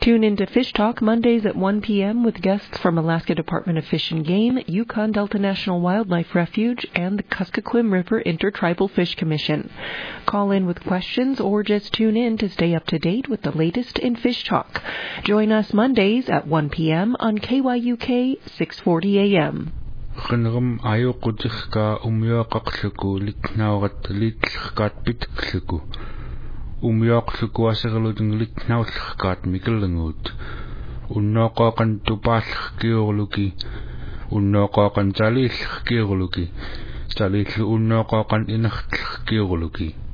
Tune into Fish Talk Mondays at 1 p.m. with guests from Alaska Department of Fish and Game, Yukon Delta National Wildlife Refuge, and the Kuskokwim River Intertribal Fish Commission. Call in with questions or just tune in to stay up to date with the latest in Fish Talk. Join us Mondays at 1 p.m. on KYUK 640 AM. Qinrum ayuqutixka umyoqaqluku litnaurat pitkluku umyoqluku aserlutingliknaullerkaat mikellengut unnoqoqan tupaallerkiurluki unnoqoqan talillerkiurluki talillu unnoqoqan inertlerkiurluki